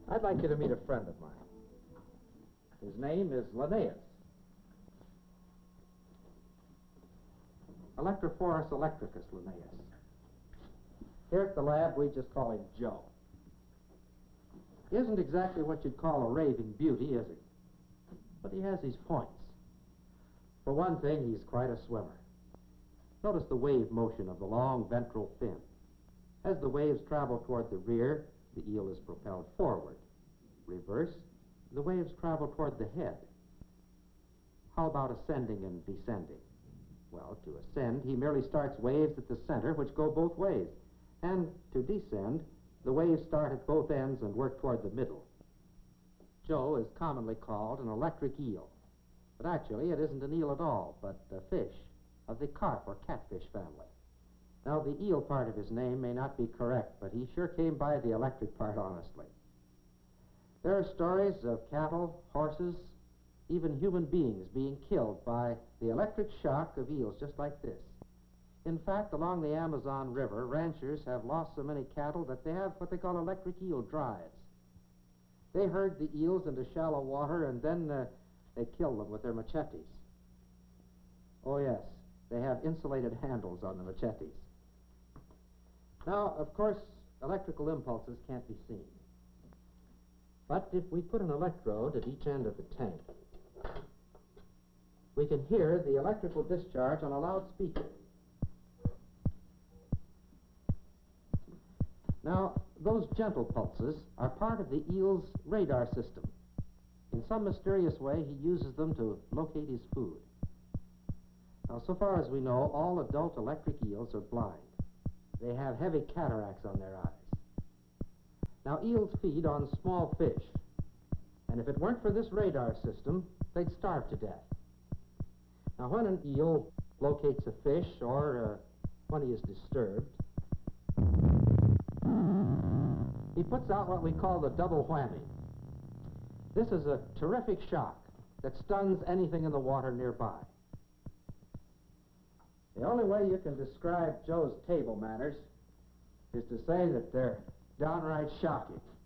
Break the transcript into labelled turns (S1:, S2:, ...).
S1: I'd like you to meet a friend of mine. His name is Linnaeus. Electrophorus electricus Linnaeus. Here at the lab, we just call him Joe. He isn't exactly what you'd call a raving beauty, is he? But he has his points. For one thing, he's quite a swimmer. Notice the wave motion of the long ventral fin. As the waves travel toward the rear, the eel is propelled forward. Reverse, the waves travel toward the head. How about ascending and descending? Well, to ascend, he merely starts waves at the center, which go both ways. And to descend, the waves start at both ends and work toward the middle. Joe is commonly called an electric eel. But actually, it isn't an eel at all, but a fish of the carp or catfish family. Now, the eel part of his name may not be correct, but he sure came by the electric part honestly. There are stories of cattle, horses, even human beings being killed by the electric shock of eels just like this. In fact, along the Amazon River, ranchers have lost so many cattle that they have what they call electric eel drives. They herd the eels into shallow water and then they kill them with their machetes. Oh yes, they have insulated handles on the machetes. Now, of course, electrical impulses can't be seen. But if we put an electrode at each end of the tank, we can hear the electrical discharge on a loudspeaker. Now, those gentle pulses are part of the eel's radar system. In some mysterious way, he uses them to locate his food. Now, so far as we know, all adult electric eels are blind. They have heavy cataracts on their eyes. Now, eels feed on small fish, and if it weren't for this radar system, they'd starve to death. Now, when an eel locates a fish or when he is disturbed, he puts out what we call the double whammy. This is a terrific shock that stuns anything in the water nearby. The only way you can describe Joe's table manners is to say that they're downright shocking.